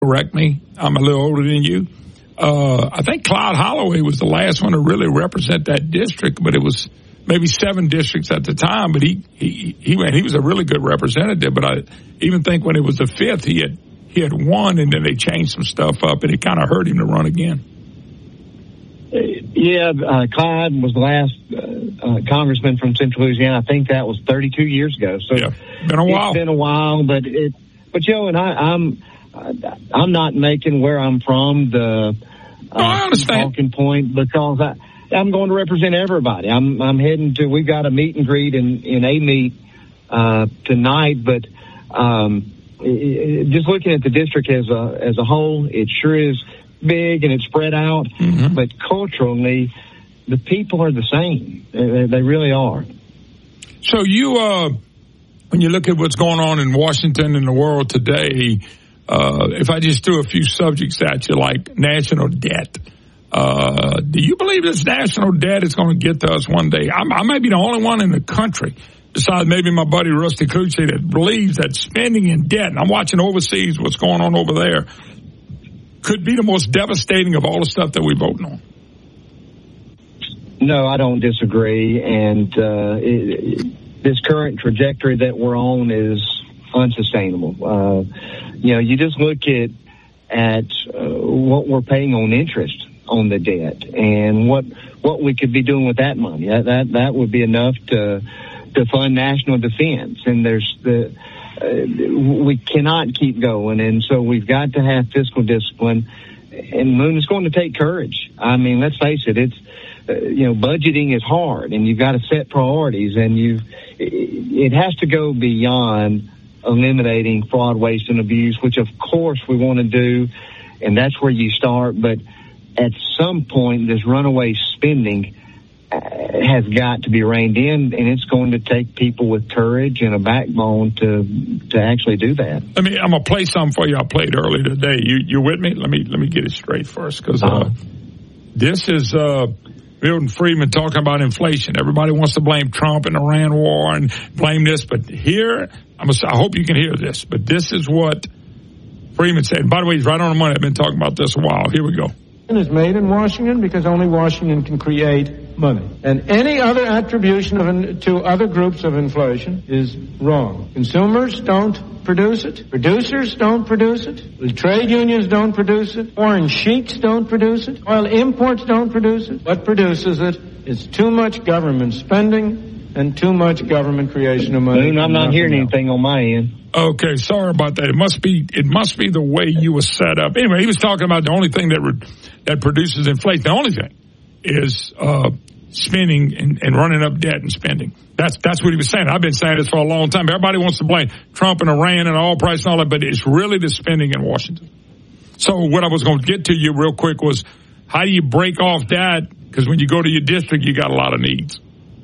correct me. I'm a little older than you. I think Clyde Holloway was the last one to really represent that district, but it was maybe 7 districts at the time. But he was a really good representative. But I even think when it was the 5th, he had won, and then they changed some stuff up, and it kind of hurt him to run again. Yeah, Clyde was the last congressman from Central Louisiana. I think that was 32 years ago. So yeah, been a while. It's been a while, but Joe, and I'm not making where I'm from the I understand. talking point, because I'm going to represent everybody. I'm heading to. We've got a meet and greet in AMEET tonight, but just looking at the district as a whole, it sure is big and it's spread out. Mm-hmm. But culturally, the people are the same. They really are. So you, when you look at what's going on in Washington and the world today. If I just threw a few subjects at you, like national debt, do you believe this national debt is going to get to us one day? I may be the only one in the country, besides maybe my buddy Rusty Cucci, that believes that spending in debt, and I'm watching overseas what's going on over there, could be the most devastating of all the stuff that we're voting on. No, I don't disagree. And this current trajectory that we're on is unsustainable. You just look at what we're paying on interest on the debt, and what we could be doing with that money. That would be enough to fund national defense. And we cannot keep going, and so we've got to have fiscal discipline. And Moon, it's going to take courage. I mean, let's face it. It's budgeting is hard, and you've got to set priorities, and it has to go beyond eliminating fraud, waste, and abuse, which of course we want to do, and that's where you start. But at some point, this runaway spending has got to be reined in, and it's going to take people with courage and a backbone to actually do that. I'm gonna play something for you. I played earlier today. You with me? Let me get it straight first, because this is Milton Friedman talking about inflation. Everybody wants to blame Trump and the Iran war and blame this, but here, I hope you can hear this, but this is what Friedman said. And by the way, he's right on the money. I've been talking about this a while. Here we go. Is made in Washington because only Washington can create money. And any other attribution to other groups of inflation is wrong. Consumers don't produce it. Producers don't produce it. The trade unions don't produce it. Foreign sheiks don't produce it. Oil imports don't produce it. What produces it is too much government spending and too much government creation of money. I'm not hearing anything on my end. Okay, sorry about that. It must be the way you were set up. Anyway, he was talking about the only thing that produces inflation. The only thing is spending and running up debt and spending. That's what he was saying. I've been saying this for a long time. Everybody wants to blame Trump and Iran and oil price and all that, but it's really the spending in Washington. So what I was going to get to you real quick was, how do you break off that? Because when you go to your district, you got a lot of needs.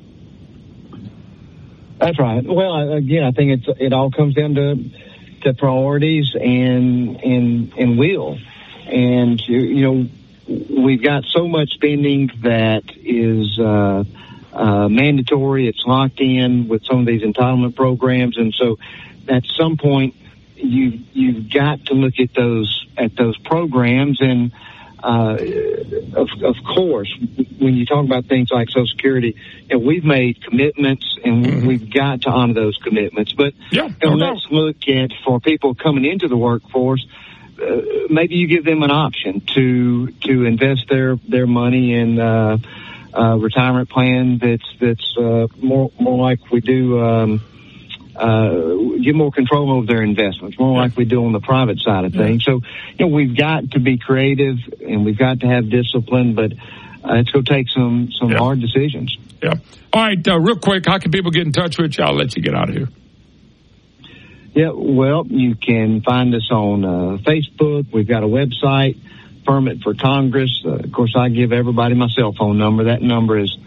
That's right. Well, again, I think it all comes down to priorities and will. And we've got so much spending that is mandatory. It's locked in with some of these entitlement programs, and so at some point you've got to look at those programs. And of course, when you talk about things like Social Security, we've made commitments, and we've got to honor those commitments. But let's look at, for people coming into the workforce, maybe you give them an option to invest their money in a retirement plan that's more like we do. Get more control over their investments, more like we do on the private side of things. So, we've got to be creative, and we've got to have discipline, but it's going to take some hard decisions. Yeah. All right, real quick, how can people get in touch with you? I'll let you get out of here. Yeah, well, you can find us on Facebook. We've got a website, Permit for Congress. Of course, I give everybody my cell phone number. That number is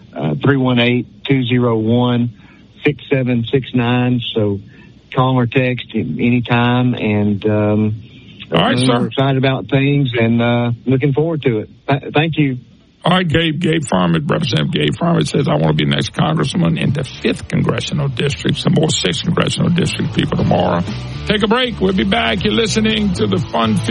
318-201-6769. So call or text anytime. And all right, sir. We're excited about things and looking forward to it. Thank you. All right, Gabe Farmit, Representative Gabe Farmit says, I want to be next congressman in the 5th Congressional District. Some more 6th Congressional District people tomorrow. Take a break. We'll be back. You're listening to the Fun